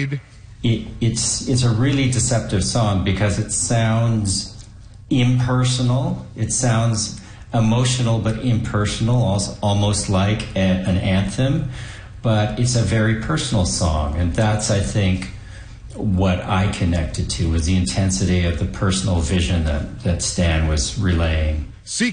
played. It's a really deceptive song because it sounds impersonal. It sounds emotional but impersonal, almost like an anthem. But it's a very personal song, and that's, I think, what I connected to, was the intensity of the personal vision that Stan was relaying.